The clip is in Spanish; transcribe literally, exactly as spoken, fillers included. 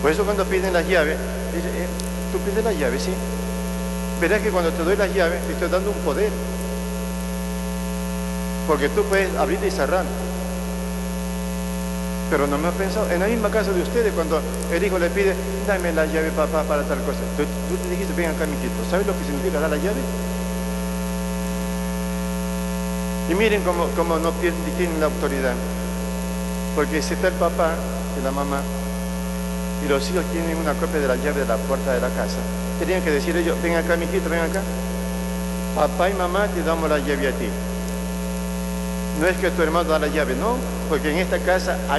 Por eso cuando piden las llaves, dice, eh, tú pides las llaves, sí. Verás que cuando te doy las llaves, te estoy dando un poder. Porque tú puedes abrir y cerrar. Pero no me has pensado, en la misma casa de ustedes, cuando el hijo le pide, dame la llave, papá, para tal cosa. Tú, tú te dijiste, ven acá, mijito. ¿Sabes lo que significa dar la llave? Y miren cómo, cómo no tienen la autoridad. Porque si está el papá y la mamá, y los hijos tienen una copia de la llave de la puerta de la casa, tenían que decir ellos, ven acá, mijito, ven acá. Papá y mamá te damos la llave a ti. No es que tu hermano da la llave, no, porque en esta casa hay